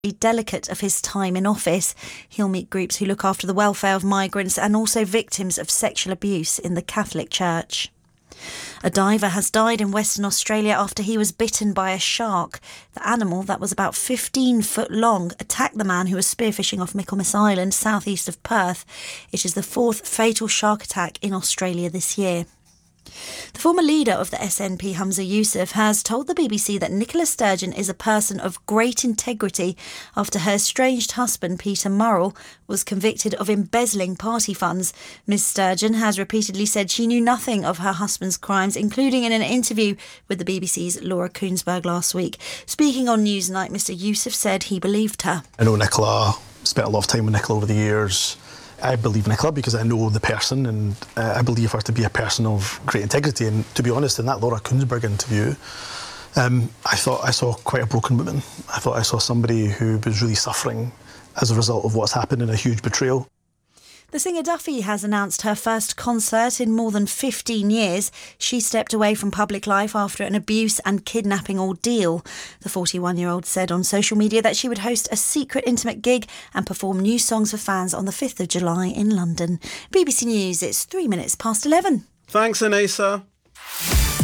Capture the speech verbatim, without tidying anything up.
delicate of his time in office. He'll meet groups who look after the welfare of migrants and also victims of sexual abuse in the Catholic Church. A diver has died in Western Australia after he was bitten by a shark. The animal, that was about fifteen foot long, attacked the man who was spearfishing off Michaelmas Island, southeast of Perth. It is the fourth fatal shark attack in Australia this year. The former leader of the S N P, Humza Yousaf, has told the B B C that Nicola Sturgeon is a person of great integrity after her estranged husband, Peter Murrell, was convicted of embezzling party funds. Miss Sturgeon has repeatedly said she knew nothing of her husband's crimes, including in an interview with the B B C's Laura Kuenssberg last week. Speaking on Newsnight, Mr Yousaf said he believed her. I know Nicola, spent a lot of time with Nicola over the years. I believe Nicola because I know the person, and uh, I believe her to be a person of great integrity. And to be honest, in that Laura Kuenssberg interview, um, I thought I saw quite a broken woman. I thought I saw somebody who was really suffering as a result of what's happened, and a huge betrayal. The singer Duffy has announced her first concert in more than fifteen years. She stepped away from public life after an abuse and kidnapping ordeal. The forty-one-year-old said on social media that she would host a secret intimate gig and perform new songs for fans on the fifth of July in London. B B C News, it's three minutes past eleven. Thanks, Anessa.